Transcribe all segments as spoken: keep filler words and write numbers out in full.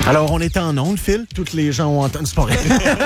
Alors, on était en ondes, Phil. Toutes les gens ont entendu. C'est pas vrai.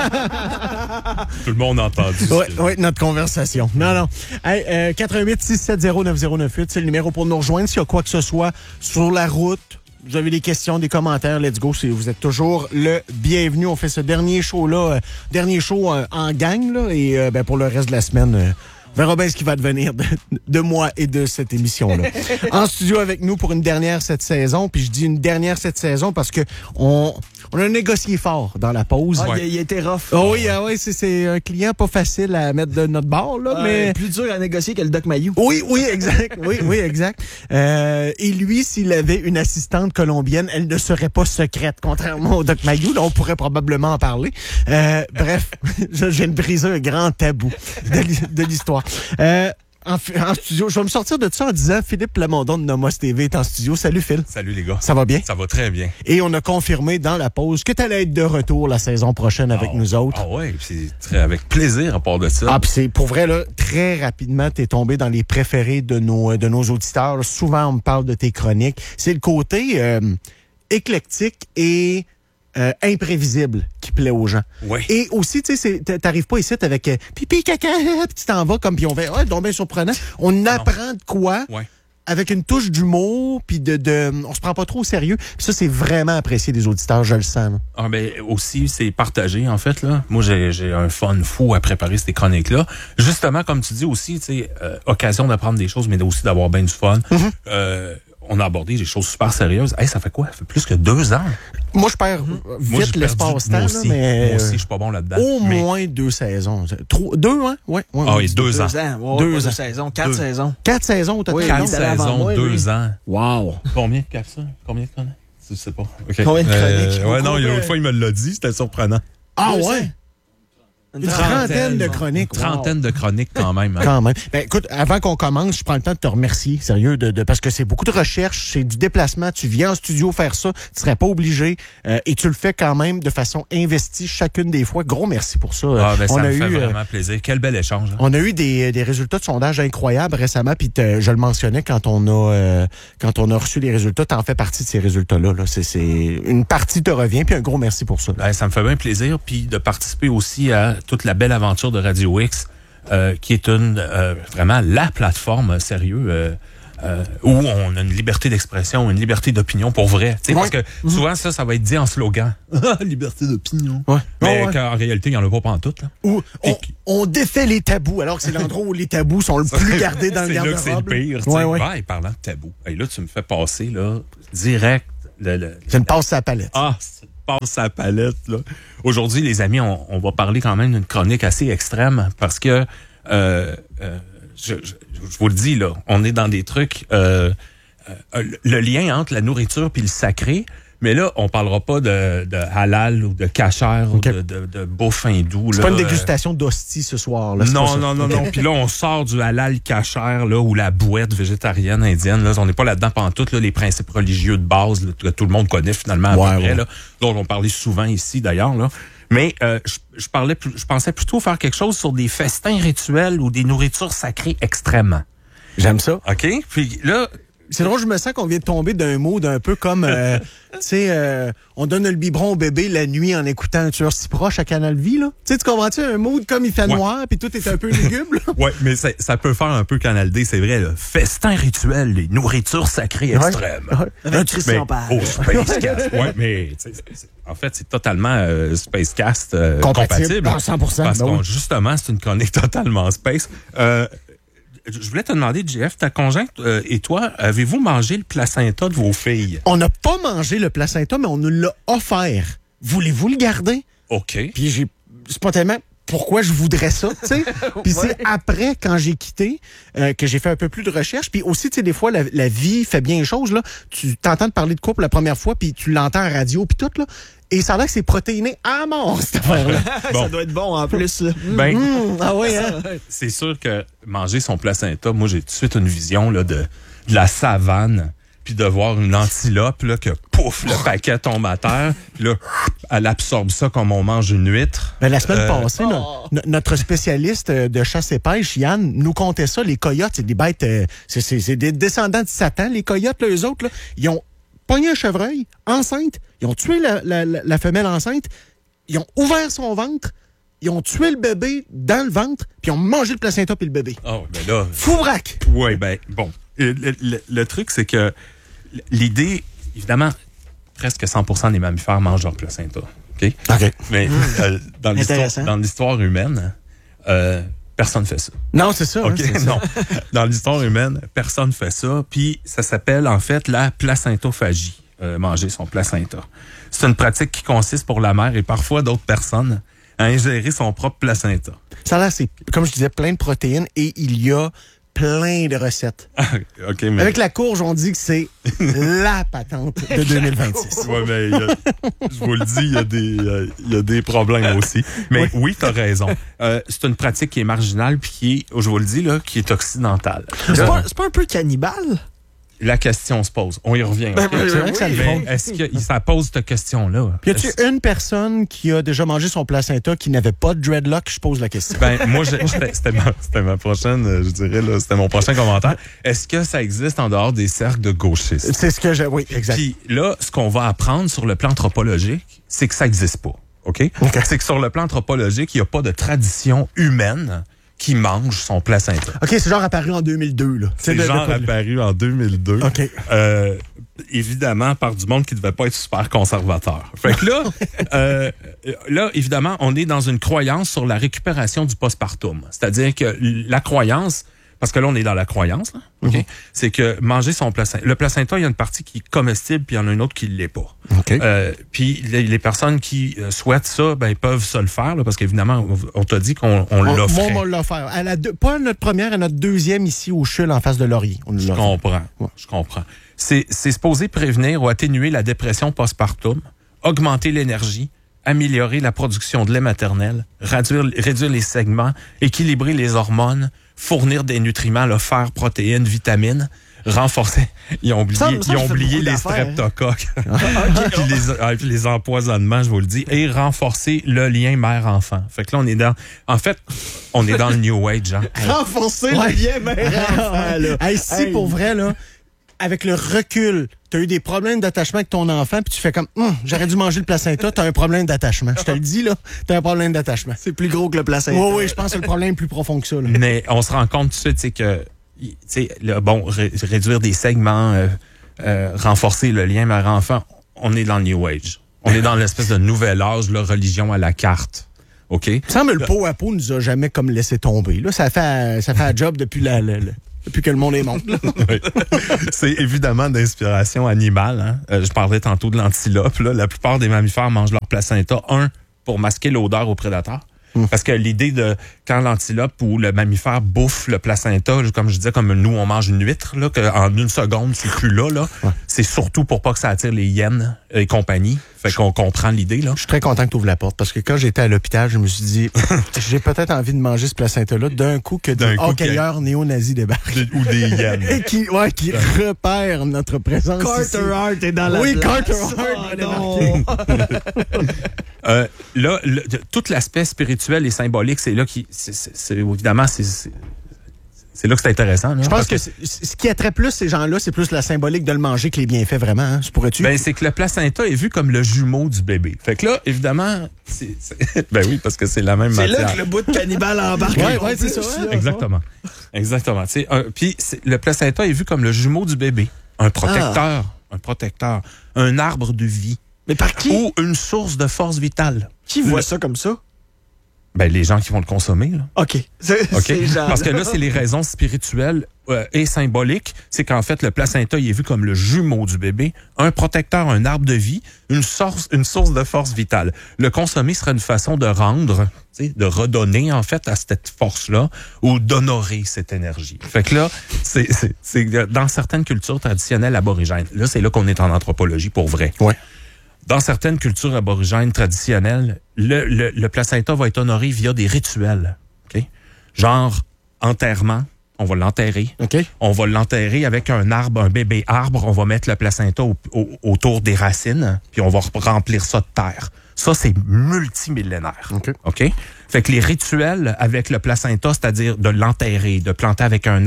Tout le monde a entendu. Oui, ouais, notre conversation. Non, non. Hey, euh, quatre un huit six sept zéro neuf zéro neuf huit, c'est le numéro pour nous rejoindre. S'il y a quoi que ce soit sur la route, vous avez des questions, des commentaires, let's go. C'est, vous êtes toujours le bienvenu. On fait ce dernier show-là, euh, dernier show euh, en gang, là, et euh, ben, pour le reste de la semaine... Euh, on verra bien ce qui va devenir de, de moi et de cette émission-là. En studio avec nous pour une dernière cette saison, puis je dis une dernière cette saison parce que on, on a négocié fort dans la pause. Ah, ouais. il, il était rough. Oh oui, ah oui, c'est, c'est un client pas facile à mettre de notre bord, là, Ah, mais... Plus dur à négocier que le Doc Mayou. Oui, oui, exact. Oui, oui, exact. Euh, et lui, s'il avait une assistante colombienne, elle ne serait pas secrète, contrairement au Doc Mayou. Là, on pourrait probablement en parler. Euh, bref, je viens de briser un grand tabou de, de l'histoire. Euh, en, en studio, je vais me sortir de ça en disant Philippe Plamondon de Nomos T V est en studio. Salut Phil. Salut les gars. Ça va bien? Ça va très bien. Et on a confirmé dans la pause que tu allais être de retour la saison prochaine avec oh, nous autres. Ah ouais, c'est très avec plaisir à part de ça. Ah, puis c'est pour vrai, là, très rapidement, t'es tombé dans les préférés de nos, de nos auditeurs. Souvent, on me parle de tes chroniques. C'est le côté euh, éclectique et euh, imprévisible qui plaît aux gens. Ouais. Et aussi, tu sais, t'arrives pas ici avec euh, pipi, caca, puis tu t'en vas comme, puis on va, oh, donc bien surprenant. On apprend de quoi? Ouais. Avec une touche d'humour, puis de, de, on se prend pas trop au sérieux. Puis ça, c'est vraiment apprécié des auditeurs, je le sens. Là. Ah ben aussi, c'est partagé en fait là. Moi, j'ai, j'ai un fun fou à préparer ces chroniques-là. Justement, comme tu dis aussi, tu sais, euh, occasion d'apprendre des choses, mais aussi d'avoir bien du fun. Mm-hmm. Euh, on a abordé des choses super sérieuses. Hey, ça fait quoi? Ça fait plus que deux ans. Moi, je perds mmh. vite moi, je l'espace-temps. Moi aussi, là, mais moi aussi, je suis pas bon là-dedans. Au mais... moins deux saisons. Trois, deux, hein? Ouais, ouais, ah ouais, oui, deux, deux ans. ans. Ouais, deux, deux ans. saisons. Quatre deux. saisons. Quatre saisons au total. Oui, Quatre non, saisons, moi, deux lui. ans. Wow. Combien de capsules? Combien de chroniques? Je sais pas. Okay. Combien de chroniques? Euh, ouais, non, l'autre fois, il me l'a dit. C'était surprenant. Ah Deux ouais? ans. Une trentaine de chroniques. Une trentaine wow. de chroniques quand même. Hein. Quand même. Ben, écoute, avant qu'on commence, je prends le temps de te remercier, sérieux, de, de parce que c'est beaucoup de recherche, c'est du déplacement. Tu viens en studio faire ça, tu serais pas obligé, euh, et tu le fais quand même de façon investie chacune des fois. Gros merci pour ça. Ah, ben, on ça a me eu, fait euh, vraiment plaisir. Quel bel échange. Hein? On a eu des, des résultats de sondage incroyables récemment, puis je le mentionnais quand on a euh, quand on a reçu les résultats. T'en fais partie de ces résultats-là. Là. C'est, c'est une partie te revient, puis un gros merci pour ça. Ben, ça me fait bien plaisir, puis de participer aussi à toute la belle aventure de Radio X, euh, qui est une euh, vraiment la plateforme sérieux euh, euh, où on a une liberté d'expression, une liberté d'opinion pour vrai. Ouais. Parce que mmh. souvent ça, ça va être dit en slogan. Liberté d'opinion. Ouais. Mais ouais. qu'en réalité, il n'y en a pas pantoute. Là. Où on, on défait les tabous, alors que c'est l'endroit où les tabous sont le plus gardés dans le garde-robe. C'est là que c'est le pire. Ouais, ouais. Ouais, parlant de tabous. Et là, tu me fais passer là, direct. Le, le, c'est une passe à la palette. Ah, c'est passe à la palette. Là. Aujourd'hui, les amis, on, on va parler quand même d'une chronique assez extrême parce que, euh, euh, je, je, je vous le dis, là, on est dans des trucs, euh, euh, le lien entre la nourriture puis le sacré, mais là, on parlera pas de, de halal ou de cachère okay. ou de, de, de bouffe hindoue. C'est là, pas une dégustation euh... d'hostie ce soir. Là, non, non, non, non, non. Puis là, on sort du halal cachère là, ou la bouette végétarienne indienne. Là, on n'est pas là-dedans pantoute, là, les principes religieux de base là, que tout le monde connaît finalement à ouais, peu près, ouais. là, dont on parlait souvent ici d'ailleurs. Là. Mais euh, je, je, parlais, je pensais plutôt faire quelque chose sur des festins rituels ou des nourritures sacrées extrêmement. J'aime ça. OK? Puis là... C'est drôle, je me sens qu'on vient de tomber d'un mot d'un peu comme, euh, tu sais, euh, on donne le biberon au bébé la nuit en écoutant un tueur si proche à Canal Vie, là. Tu sais, tu comprends-tu un mood comme il fait ouais. noir, puis tout est un peu lugubre, là? Oui, mais ça, ça peut faire un peu Canal D, c'est vrai, là. Festin rituel, les nourritures sacrées extrêmes. Ouais. Avec Christian Page. Oh, Spacecast. Oui, mais en fait, c'est totalement euh, Spacecast euh, compatible. compatible ah, cent pour cent. Parce ben que oui. justement, c'est une chronique totalement space. Euh, Je voulais te demander, J F, ta conjointe euh, et toi, avez-vous mangé le placenta de vos filles? On n'a pas mangé le placenta, mais on nous l'a offert. Voulez-vous le garder? OK. Puis j'ai spontanément, pourquoi je voudrais ça, tu sais? Puis ouais. c'est après, quand j'ai quitté, euh, que j'ai fait un peu plus de recherche. Puis aussi, tu sais, des fois, la, la vie fait bien les choses, là. Tu t'entends parler de couple la première fois, puis tu l'entends en radio, puis tout, là. Et ça a l'air que c'est protéiné à mort, cette affaire-là. Bon. Ça doit être bon, en plus. Là. Ben, mmh, ah oui, hein? C'est sûr que manger son placenta, moi, j'ai tout de suite une vision là, de, de la savane, puis de voir une antilope, là, que pouf, le paquet tombe à terre, puis là, elle absorbe ça comme on mange une huître. Ben, la semaine euh, passée, oh. no, notre spécialiste de chasse et pêche, Yann, nous contait ça. Les coyotes, c'est des bêtes, euh, c'est, c'est, c'est des descendants de Satan. Les coyotes, là, eux autres, là, ils ont pogné un chevreuil enceinte, ils ont tué la, la, la, la femelle enceinte, ils ont ouvert son ventre, ils ont tué le bébé dans le ventre, puis ils ont mangé le placenta puis le bébé. Oh, ben là... Fou braque! Oui, ben, bon. Le, le, le truc, c'est que l'idée, évidemment, presque cent pour cent des mammifères mangent leur placenta. OK? OK. Mais euh, dans, l'histoire, dans l'histoire humaine, euh, personne ne fait ça. Non, c'est ça. OK? Hein, c'est non. ça. Dans l'histoire humaine, personne ne fait ça. Puis ça s'appelle, en fait, la placentophagie, euh, manger son placenta. C'est une pratique qui consiste pour la mère et parfois d'autres personnes à ingérer son propre placenta. Ça là, c'est, comme je disais, plein de protéines et il y a plein de recettes. OK, mais... Avec la courge, on dit que c'est la patente de deux mille vingt-six. Oui, mais a, je vous le dis, il y a des, euh, il y a des problèmes aussi. Mais oui, oui tu as raison. Euh, c'est une pratique qui est marginale puis qui est, je vous le dis, là, qui est occidentale. C'est pas, c'est pas un peu cannibale? La question se pose. On y revient. Ben, Okay? ben, c'est vrai que ça le Mais fait. est-ce que ça pose cette question-là? Puis y a-tu une personne qui a déjà mangé son placenta qui n'avait pas de dreadlock? Je pose la question. Ben, moi, je, c'était, c'était, ma, c'était ma prochaine, je dirais, là, c'était mon prochain commentaire. Est-ce que ça existe en dehors des cercles de gauchistes? C'est ce que j'ai. Oui, exact. Puis là, ce qu'on va apprendre sur le plan anthropologique, c'est que ça n'existe pas. OK? Okay. C'est que sur le plan anthropologique, il n'y a pas de tradition humaine qui mange son placenta. OK, c'est genre apparu en deux mille deux, là. C'est, c'est genre apparu en deux mille deux. OK. Euh, évidemment, par du monde qui ne devait pas être super conservateur. Fait que là, euh, là, évidemment, on est dans une croyance sur la récupération du postpartum. C'est-à-dire que la croyance, parce que là, on est dans la croyance, là, okay? Mm-hmm. C'est que manger son placenta... Le placenta, il y a une partie qui est comestible, puis il y en a une autre qui ne l'est pas. Okay. Euh, puis les, les personnes qui euh, souhaitent ça, ben, ils peuvent se le faire, là, parce qu'évidemment, on, on t'a dit qu'on on, on l'offrait. Moi, on l'a offert. À la deux, pas à notre première, à notre deuxième ici au Chul, en face de Laurier. On je comprends. Ouais. Je comprends. C'est, c'est supposé prévenir ou atténuer la dépression postpartum, augmenter l'énergie, améliorer la production de lait maternel, réduire, réduire les segments, équilibrer les hormones, fournir des nutriments, le fer, protéines, vitamines, renforcer. Ils ont oublié, ça, ça, ils ont oublié les streptocoques, puis, les, ah, puis les empoisonnements, je vous le dis, et renforcer le lien mère-enfant. Fait que là, on est dans... En fait, on est dans le New Age. Hein. Renforcer ouais. le lien mère-enfant, là. Hey, si, hey. Pour vrai, là, avec le recul, t'as eu des problèmes d'attachement avec ton enfant, puis tu fais comme, hm, j'aurais dû manger le placenta, t'as un problème d'attachement. Je te le dis, là, t'as un problème d'attachement. C'est plus gros que le placenta. Oui, oui, je pense que c'est le problème plus profond que ça. Là. Mais on se rend compte tout de suite, c'est que, tu sais, bon, ré- réduire des segments, euh, euh, renforcer le lien mère-enfant, on est dans le New Age. On est dans l'espèce de nouvel âge, la religion à la carte. OK? Il semble le pot à pot nous a jamais comme laissé tomber. Là, ça fait, ça fait un job depuis la, la, la... Depuis que le monde est monde. Oui. C'est évidemment d'inspiration animale. Hein? Euh, je parlais tantôt de l'antilope. Là. La plupart des mammifères mangent leur placenta, un, pour masquer l'odeur aux prédateurs. Mmh. Parce que l'idée de quand l'antilope ou le mammifère bouffe le placenta, comme je disais, comme nous, on mange une huître, là, qu'en une seconde, c'est plus là, là. Ouais. C'est surtout pour pas que ça attire les hyènes et compagnie. Fait qu'on comprend l'idée, là. Je suis très content que tu ouvres la porte parce que quand j'étais à l'hôpital, je me suis dit, j'ai peut-être envie de manger ce placenta-là d'un coup que des hockeyeurs néo-nazis débarquent. Ou des hyènes. Et qui, ouais, qui ouais. repèrent notre présence. Carter Hart est dans la oui, place. Carter Hart oh, euh, là, le, tout l'aspect spirituel et symbolique, c'est là qui, c'est, c'est, c'est évidemment, c'est, c'est, c'est là que c'est intéressant. Là, je pense que, que ce qui attrait plus ces gens-là, c'est plus la symbolique de le manger que les bienfaits vraiment. Hein? Pourrais-tu? Ben, c'est que le placenta est vu comme le jumeau du bébé. Fait que là, évidemment, c'est, c'est... ben oui, parce que c'est la même c'est matière. C'est là que le bout de cannibale embarque. Oui, ouais, c'est ça. Ouais, exactement. Exactement. Puis le placenta est vu comme le jumeau du bébé. Un protecteur. Ah. Un protecteur. Un arbre de vie. Mais par qui? Ou une source de force vitale. Qui voit le... ça comme ça? Ben, les gens qui vont le consommer. Là. OK. C'est, okay? C'est Parce que là, c'est les raisons spirituelles euh, et symboliques. C'est qu'en fait, le placenta, il est vu comme le jumeau du bébé, un protecteur, un arbre de vie, une source, une source de force vitale. Le consommer serait une façon de rendre, de redonner, en fait, à cette force-là ou d'honorer cette énergie. Fait que là, c'est, c'est, c'est dans certaines cultures traditionnelles aborigènes. Là, c'est là qu'on est en anthropologie pour vrai. Ouais. Dans certaines cultures aborigènes traditionnelles, le, le, le placenta va être honoré via des rituels. Okay? Genre, enterrement, on va l'enterrer. Okay. On va l'enterrer avec un arbre, un bébé arbre. On va mettre le placenta au, au, autour des racines, puis on va remplir ça de terre. Ça, c'est multimillénaire. Okay. OK? Fait que les rituels avec le placenta, c'est-à-dire de l'enterrer, de planter avec un arbre,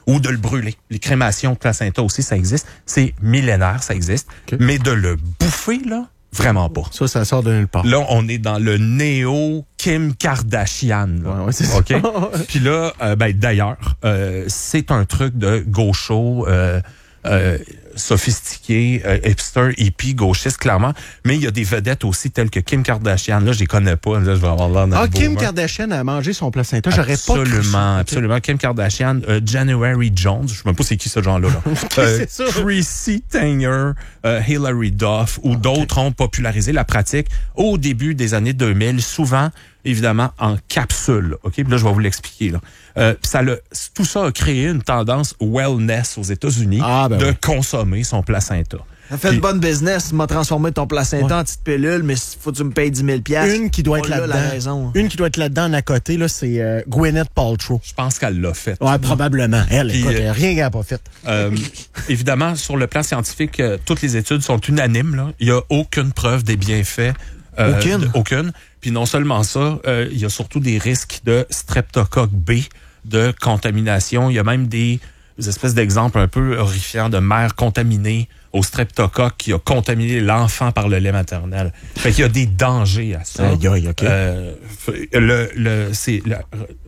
ou de le brûler. Les crémations de placenta aussi, ça existe. C'est millénaire, ça existe. Okay. Mais de le bouffer, là, vraiment pas. Ça, ça sort de nulle part. Là, on est dans le néo-Kim Kardashian. Là. Ouais, ouais, c'est ça. OK? Puis là, euh, ben, d'ailleurs, euh, c'est un truc de gaucho, euh, euh, sophistiqué, euh, hipster, hippie, gauchiste, clairement. Mais il y a des vedettes aussi telles que Kim Kardashian. Là, je les connais pas. Là, je vais avoir l'air d'un Ah, Kim boomer. Kardashian a mangé son placenta. J'aurais pas cru Absolument, ça. absolument. Kim Kardashian, euh, January Jones, je sais même pas c'est qui ce genre-là. Là. c'est ça? Chrissy Teigen, euh, Hilary Duff ou d'autres ont popularisé la pratique au début des années deux mille, souvent, évidemment, en capsule. OK? Puis là, je vais vous l'expliquer. Là. Euh, puis ça le, tout ça a créé une tendance wellness aux États-Unis Ah, ben de oui. consommer son placenta. Ça fait Puis- une bonne business. Tu m'as transformé ton placenta en petite pilule, mais faut que tu me payes dix mille piastres. Une qui doit être On a là-dedans. la raison. Une qui doit être là-dedans à côté, là, c'est euh, Gwyneth Paltrow. Je pense qu'elle l'a fait. Ouais, probablement. Elle, Puis, écoute, euh, rien qu'elle n'a pas fait. Euh, évidemment, sur le plan scientifique, euh, toutes les études sont unanimes. Là. Il n'y a aucune preuve des bienfaits. euh, Aucune? de- aucune. Puis non seulement ça, euh, il y a surtout des risques de streptocoque B, de contamination. Il y a même des, des espèces d'exemples un peu horrifiants de mères contaminées au streptocoque qui a contaminé l'enfant par le lait maternel. Fait qu'il y a des dangers à ça. Aïe, aïe, OK. Euh, le, le, c'est, la-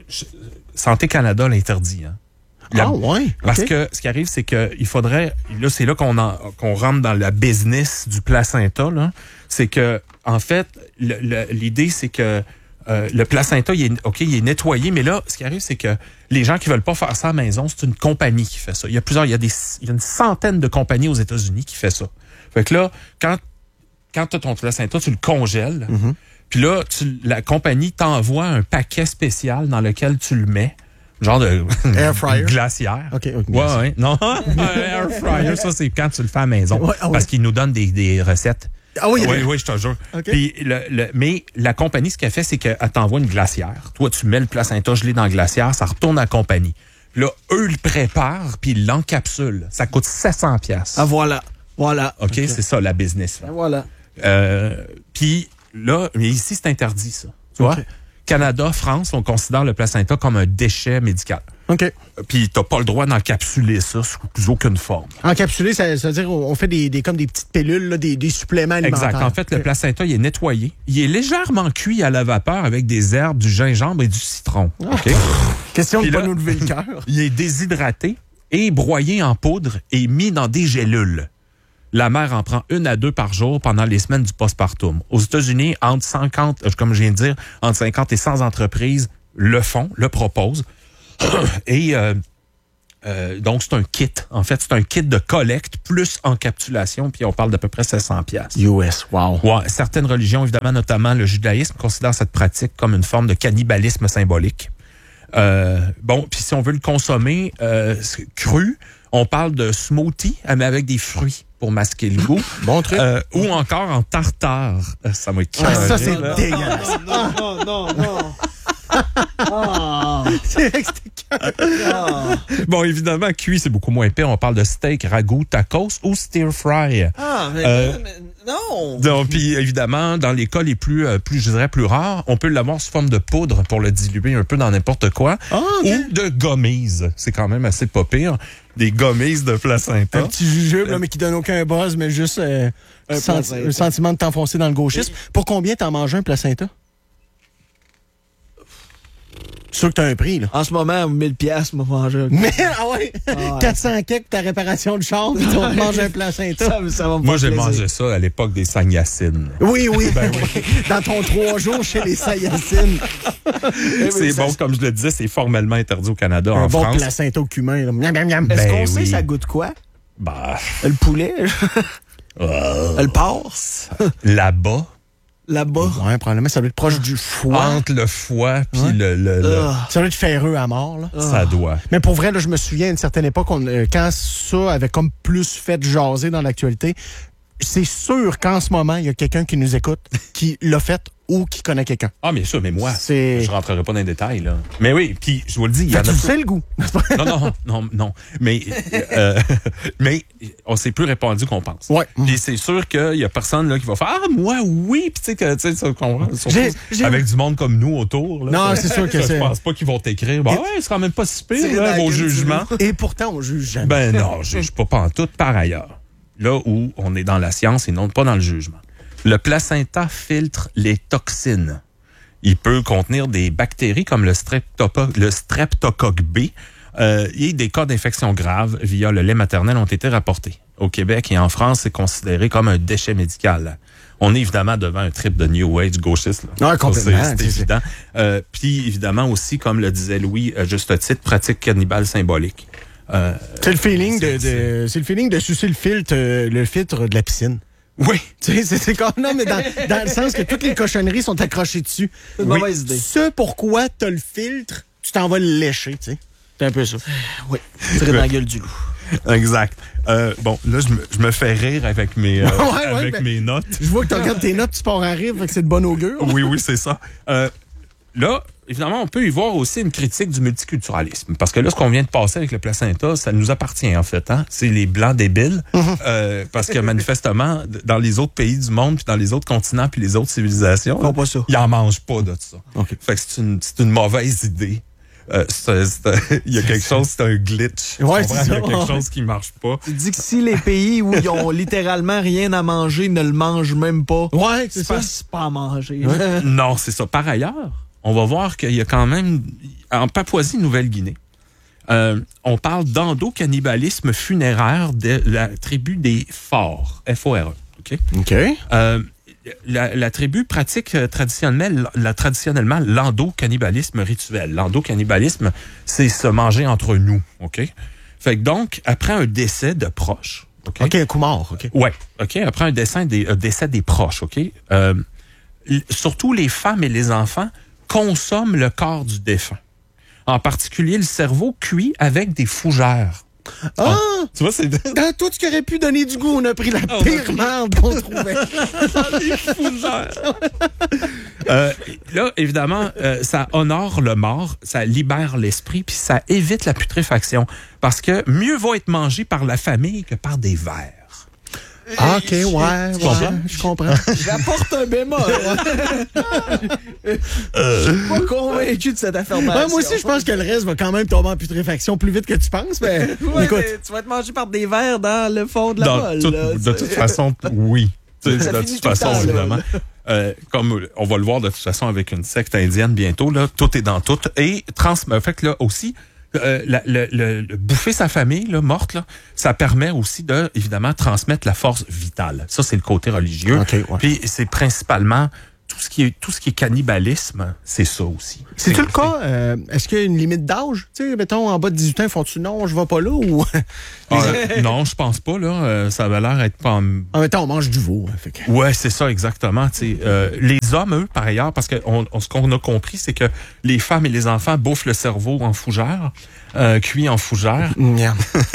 Santé Canada l'interdit. Hein. La- Ah, ouais. Parce OK. que ce qui arrive, c'est que il faudrait, là, c'est là qu'on en- qu'on rentre dans la business du placenta, là. C'est que, en fait, le- le- l'idée, c'est que euh, le placenta, il est, OK, il est nettoyé, mais là, ce qui arrive, c'est que les gens qui veulent pas faire ça à la maison, c'est une compagnie qui fait ça. Il y a plusieurs, il y a des, il y a une centaine de compagnies aux États-Unis qui fait ça. Fait que là, quand, quand tu as ton placenta, tu le congèles, Mm-hmm. puis là, tu, la compagnie t'envoie un paquet spécial dans lequel tu le mets. Genre de Air fryer. glaciaire. OK, OK. Ouais, ouais. Non, un air fryer, ça, c'est quand tu le fais à la maison. Ouais, ah ouais. Parce qu'ils nous donnent des, des recettes. Ah oui, Oui, oui, je te jure. OK. Puis le, le, mais la compagnie, ce qu'elle fait, c'est qu'elle t'envoie une glacière. Toi, tu mets le placenta gelé dans la glacière, ça retourne à la compagnie. Puis là, eux, ils le préparent, puis ils l'encapsulent. Ça coûte sept cents piastres. Ah, voilà. Voilà. OK, c'est ça, la business. là. Ah, voilà. Euh, puis là, mais ici, c'est interdit, ça. Tu vois? OK. Canada, France, on considère le placenta comme un déchet médical. OK. Puis t'as pas le droit d'encapsuler ça sous aucune forme. Encapsulé, ça, ça veut dire on fait des, des, comme des petites pilules, là, des, des suppléments alimentaires. Exact. En fait, le OK. placenta, il est nettoyé. Il est légèrement cuit à la vapeur avec des herbes, du gingembre et du citron. OK? Question de Puis pas là- nous lever le cœur. Il est déshydraté et broyé en poudre et mis dans des gélules. La mère en prend une à deux par jour pendant les semaines du postpartum. Aux États-Unis, entre cinquante, euh, comme je viens de dire, entre cinquante et cent entreprises le font, le proposent. Et euh, euh, donc, c'est un kit. En fait, c'est un kit de collecte plus encapsulation, puis on parle d'à peu près sept cents piastres. U S, wow. Ouais, certaines religions, évidemment, notamment le judaïsme, considèrent cette pratique comme une forme de cannibalisme symbolique. Euh, bon, puis si on veut le consommer euh, cru, on parle de smoothie, mais avec des fruits pour masquer le goût. Bon truc. Euh, ou encore en tartare. Euh, Ça m'a Ah, ça, écœuré, c'est là. dégueulasse. Non, non, non, non. Ah, C'est vrai que c'était cœur. ah. Bon, évidemment, cuit, c'est beaucoup moins épais. On parle de steak, ragoût, tacos ou stir fry. Ah, mais, Euh, mais non. Donc, puis évidemment, dans les cas les plus, euh, plus, je dirais, plus rares, on peut l'avoir sous forme de poudre pour le diluer un peu dans n'importe quoi. Ah, OK. Ou de gommise. C'est quand même assez pas pire. Des gommises de placenta. Un petit jujube, là, mais qui donne aucun buzz, mais juste euh, Un senti- placenta. un sentiment de t'enfoncer dans le gauchisme. Pour combien t'en manges un placenta? C'est sûr que t'as un prix, là. En ce moment, mille piastres, m'a mangé. un- Mais, ah ouais, Ah. quatre cents kek pour ta réparation de char, puis tu vas te manger un placenta. Ça, ça va me Moi, faire j'ai plaisir. mangé ça à l'époque des sagnacines. Oui, oui, ben oui. Dans ton trois jours chez les Sayacines. C'est bon, comme je le disais, c'est formellement interdit au Canada, Un en bon France. placenta au cumin, là. Miam, miam, miam. Est-ce Ben qu'on sait oui. ça goûte quoi? Bah, Le poulet? euh, Le porc? là-bas, Là-bas? Ouais, probablement, ça doit être proche du foie. entre le foie puis Ouais. le, le- le- Ah. Ça doit être ferreux à mort, là. ça doit. Mais pour vrai, là, je me souviens à une certaine époque, on, euh, quand ça avait comme plus fait jaser dans l'actualité, c'est sûr qu'en ce moment, il y a quelqu'un qui nous écoute qui l'a fait ou qui connaît quelqu'un. Ah, bien sûr, mais moi, C'est- je rentrerai pas dans les détails, là. Mais oui, puis je vous le dis, il y Fait en que a... tu sais le goût. Non, non, non, non. Mais, euh, mais on s'est plus répandu qu'on pense. Ouais. Puis c'est sûr qu'il y a personne là, qui va faire « Ah, moi, oui! » Puis tu sais, que, tu sais, ça, qu'on- surtout J'ai- j'ai- avec du monde comme nous autour. Là, Non, ça- c'est sûr que ça, c'est- Je pense pas qu'ils vont t'écrire. Bah Et- ouais, c'est quand même pas si pire, Tirer là, dans la vos gueule du jugements. Et pourtant, on juge jamais. Ben non, je juge pas pantoute par ailleurs. Là où on est dans la science et non pas dans le jugement. Le placenta filtre les toxines. Il peut contenir des bactéries comme le, streptopo- le streptocoque B. Euh, et des cas d'infection grave via le lait maternel ont été rapportés. Au Québec et en France, c'est considéré comme un déchet médical. On est évidemment devant un trip de New Age gauchiste. Là. Ouais, Ça, complètement. C'est, c'est C'est- évident. Euh, Puis évidemment aussi, comme le disait Louis, à juste titre, pratique cannibale symbolique. Euh, C'est le feeling de, c'est- de c'est le feeling de sucer le filtre, euh, le filtre de la piscine. oui. Tu sais, c'est- c'est comme non, mais dans, dans le sens que toutes les cochonneries sont accrochées dessus. C'est une Oui. mauvaise idée. Ce pourquoi t'as le filtre, tu t'en vas le lécher, tu sais. C'est un peu ça. Oui. Tirer dans la gueule du loup. Exact. Euh, bon, là, je me, je me fais rire avec mes, euh, Ouais, ouais, avec ben- mes notes. Je vois que tu regardes tes notes, tu pars en rire, fait que c'est de bonne augure. Oui, oui, c'est ça. Euh, là, évidemment, on peut y voir aussi une critique du multiculturalisme. Parce que là, ce qu'on vient de passer avec le placenta, ça nous appartient, en fait. Hein? C'est les Blancs débiles. euh, parce que manifestement, d- dans les autres pays du monde, puis dans les autres continents, puis les autres civilisations, Font pas ça. ils en mangent pas de ça. OK. Fait que c'est une, c'est une mauvaise idée. Euh, c'est- c'est- Il y a quelque chose, c'est un glitch. Ouais, Tu comprends? c'est Il y a ça. quelque chose qui marche pas. Tu dis que si les pays où ils ont littéralement rien à manger ne le mangent même pas, Ouais, c'est c'est ça. pas, c'est pas à manger. Non, c'est ça. Par ailleurs, on va voir qu'il y a quand même, en Papouasie-Nouvelle-Guinée, euh, on parle d'endocannibalisme funéraire de la tribu des Forts, F O R E. OK? OK. Euh, la, la tribu pratique euh, traditionnellement, la, traditionnellement l'endocannibalisme rituel. L'endocannibalisme, c'est se manger entre nous. OK? Fait que donc, après un décès de proches, OK? OK, un coup mort, OK. Ouais, OK. Après un décès des, un décès des proches, OK? Euh, l- surtout les femmes et les enfants consomment le corps du défunt. En particulier le cerveau cuit avec des fougères. Ah! Tu vois, c'est Dans tout ce qui aurait pu donner du goût, on a pris la on a pire pris- merde qu'on trouvait. des fougères. Euh, là, évidemment, euh, ça honore le mort, ça libère l'esprit, puis ça évite la putréfaction. Parce que mieux vaut être mangé par la famille que par des vers. Ah, OK, ouais, ouais, comprends? je comprends. J'apporte un bémol. Je suis pas convaincu de cette affirmation. Ouais, moi aussi, je pense que le reste va quand même tomber en putréfaction plus vite que tu penses, mais Ouais, écoute. mais tu vas être mangé par des vers dans le fond de la Dans bolle. toute- là, de tu sais. toute façon, oui. Tu sais, Ça de finit toute tout le façon, temps, là. évidemment. Euh, comme on va le voir de toute façon avec une secte indienne bientôt, là, tout est dans tout. Et trans, en fait, là aussi, euh, la- le, le- le bouffer sa famille là, morte, là, ça permet aussi de, évidemment, transmettre la force vitale. Ça, c'est le côté religieux. OK, ouais. Puis c'est principalement tout ce qui est tout ce qui est cannibalisme, c'est ça aussi. C'est-tu le cas? euh, Est-ce qu'il y a une limite d'âge? Tu sais, mettons, en bas de dix-huit ans, font-tu non, je vais pas là ou. Ah, euh, non, je pense pas, là. Euh, ça avait l'air être pas en- En même temps, on mange du veau. hein, fait que- Ouais, c'est ça, exactement. tu sais. Euh, les hommes, eux, par ailleurs, parce que on, on- ce qu'on a compris, c'est que les femmes et les enfants bouffent le cerveau en fougère, euh, cuit en fougère. Miam.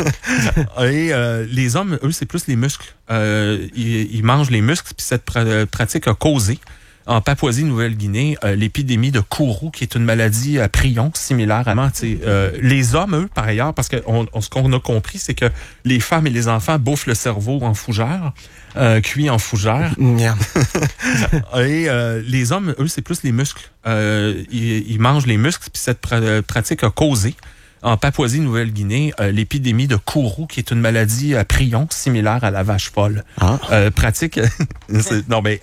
Et euh, les hommes, eux, c'est plus les muscles. Euh, ils, ils mangent les muscles, puis cette pra- pratique a causé, en Papouasie-Nouvelle-Guinée, euh, l'épidémie de Kourou, qui est une maladie à prion, similaire à... tu sais, Euh, les hommes, eux, par ailleurs, parce que on, on- ce qu'on a compris, c'est que les femmes et les enfants bouffent le cerveau en fougère, euh, cuit en fougère. Miam. Et euh, les hommes, eux, c'est plus les muscles. Euh, ils, ils mangent les muscles, puis cette pra- pratique a causé, en Papouasie-Nouvelle-Guinée, euh, l'épidémie de Kourou, qui est une maladie à prion, similaire à la vache folle. Ah. Euh, pratique... c'est- non, mais